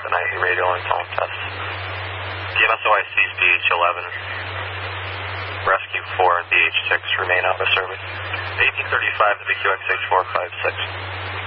the nightly radio and tone test. DMSOIC's DH11, Rescue 4 and DH6 remain out of service. 1835 to the QX6456.